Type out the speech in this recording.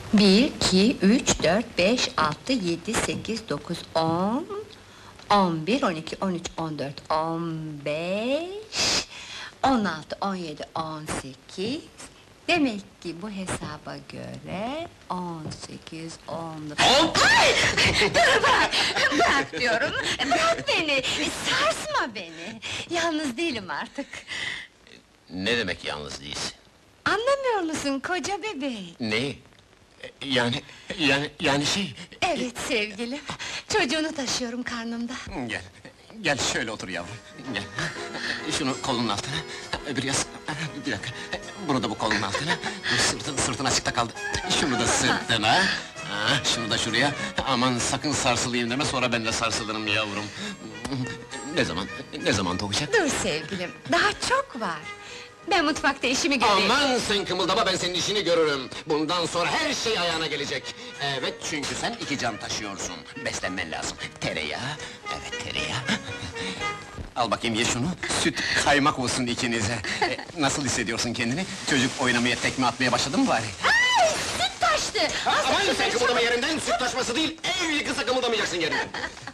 1, 2, 3, 4, 5, 6, 7, 8, 9, 10... 11, 12, 13, 14, 15... 16, 17, 18... Demek ki bu hesaba göre 18, 19... Ay! Dur bırak! Bırak diyorum! Bırak beni! Sarsma beni! Yalnız değilim artık! Ne demek yalnız değilsin? Anlamıyor musun koca bebeği? Neyi? Yani şey... Evet sevgilim, çocuğunu taşıyorum karnımda. Gel, gel şöyle otur yavrum, gel. Şunu kolunun altına, biraz, bir dakika, bunu da bu kolunun altına, sırtın açıkta kaldı. Şunu da sırtına, şunu da şuraya, aman sakın sarsılayım deme, sonra ben de sarsılırım yavrum. Ne zaman doğacak? Dur sevgilim, daha çok var. Ben mutfakta işimi göreyim. Aman sen kımıldama, ben senin işini görürüm. Bundan sonra her şey ayağına gelecek. Evet, çünkü sen iki can taşıyorsun. Beslenmen lazım. Tereyağı, evet tereyağı. Al bakayım, ye şunu, süt kaymak olsun ikinize. Nasıl hissediyorsun kendini? Çocuk oynamaya, tekme atmaya başladı mı bari? Ay, süt taştı! Aman sen kımıldama yerinden, süt taşması değil, ev yıkılsa kımıldamayacaksın yerinden.